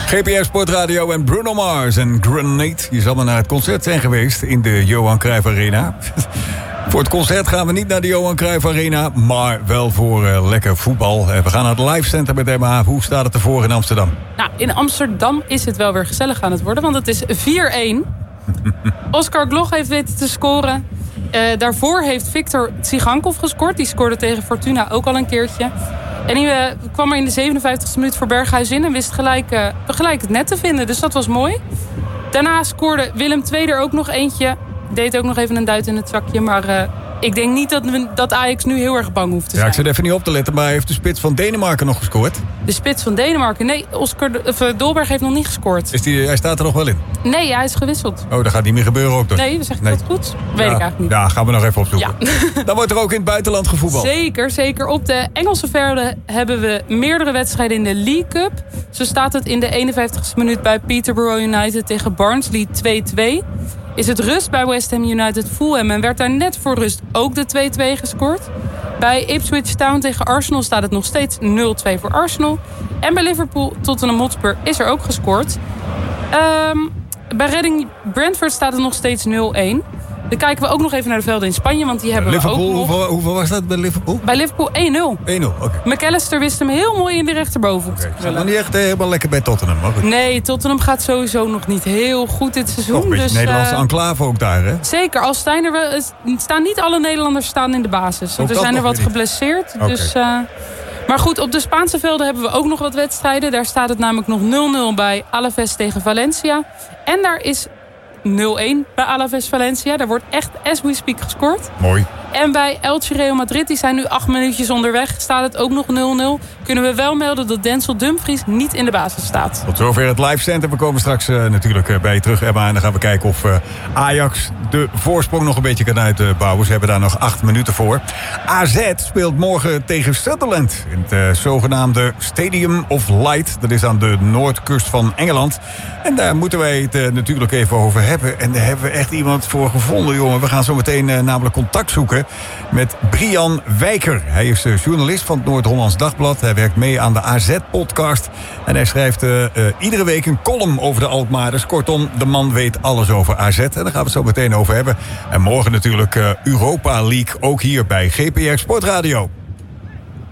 GPR Sportradio en Bruno Mars en Grenade. Je zal maar naar het concert zijn geweest in de Johan Cruijff Arena. Voor het concert gaan we niet naar de Johan Cruijff Arena, maar wel voor lekker voetbal. We gaan naar het Live Center met Emma. Hoe staat het ervoor in Amsterdam? Nou, in Amsterdam is het wel weer gezellig aan het worden, want het is 4-1. Oscar Gloch heeft weten te scoren. Daarvoor heeft Victor Tsigankov gescoord. Die scoorde tegen Fortuna ook al een keertje. En die kwam er in de 57e minuut voor Berghuis in en wist gelijk het net te vinden. Dus dat was mooi. Daarna scoorde Willem II er ook nog eentje. Deed ook nog even een duit in het zakje. Maar ik denk niet dat Ajax nu heel erg bang hoeft te zijn. Ja, ik zit even niet op te letten, maar heeft de spits van Denemarken nog gescoord? De spits van Denemarken? Nee, Dolberg heeft nog niet gescoord. Hij staat er nog wel in? Nee, hij is gewisseld. Oh, dat gaat niet meer gebeuren ook dus. Nee, we zeggen dat goed. Weet ik eigenlijk niet. Ja, gaan we nog even opzoeken. Ja. Dan wordt er ook in het buitenland gevoetbald. Zeker. Op de Engelse velden hebben we meerdere wedstrijden in de League Cup. Zo staat het in de 51e minuut bij Peterborough United tegen Barnsley 2-2. Is het rust bij West Ham United Fulham en werd daar net voor rust ook de 2-2 gescoord. Bij Ipswich Town tegen Arsenal staat het nog steeds 0-2 voor Arsenal. En bij Liverpool Tottenham Hotspur is er ook gescoord. Bij Reading Brentford staat het nog steeds 0-1. Dan kijken we ook nog even naar de velden in Spanje, want die hebben Liverpool, we ook nog. Hoeveel was dat bij Liverpool? Bij Liverpool 1-0. 1-0, oké. McAllister wist hem heel mooi in de rechterboven. Het gaat nog niet echt helemaal lekker bij Tottenham. Maar goed. Nee, Tottenham gaat sowieso nog niet heel goed dit seizoen. Nog een beetje Nederlandse enclave ook daar, hè? Zeker, als staan niet alle Nederlanders in de basis. Want er zijn er wat geblesseerd. Okay. Dus, maar goed, op de Spaanse velden hebben we ook nog wat wedstrijden. Daar staat het namelijk nog 0-0 bij Alaves tegen Valencia. En daar is 0-1 bij Alaves Valencia. Daar wordt echt as we speak gescoord. Mooi. En bij Elche Real Madrid, die zijn nu 8 minuutjes onderweg, staat het ook nog 0-0. Kunnen we wel melden dat Denzel Dumfries niet in de basis staat. Tot zover het Live Center. We komen straks natuurlijk bij je terug, Emma. En dan gaan we kijken of Ajax de voorsprong nog een beetje kan uitbouwen. Ze hebben daar nog 8 minuten voor. AZ speelt morgen tegen Sunderland in het zogenaamde Stadium of Light. Dat is aan de noordkust van Engeland. En daar moeten wij het natuurlijk even over hebben. En daar hebben we echt iemand voor gevonden, jongen. We gaan zo meteen namelijk contact zoeken met Brian Wijker. Hij is journalist van het Noord-Hollands Dagblad. Hij werkt mee aan de AZ-podcast. En hij schrijft iedere week een column over de Alkmaarders. Kortom, de man weet alles over AZ. En daar gaan we het zo meteen over hebben. En morgen natuurlijk Europa League, ook hier bij GPR Sportradio.